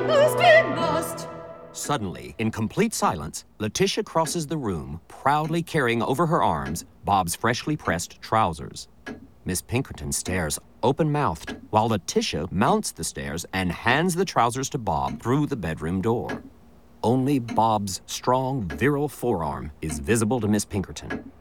must, we must. Suddenly, in complete silence, Letitia crosses the room, proudly carrying over her arms Bob's freshly pressed trousers. Miss Pinkerton stares open-mouthed, while Letitia mounts the stairs and hands the trousers to Bob through the bedroom door. Only Bob's strong, virile forearm is visible to Miss Pinkerton.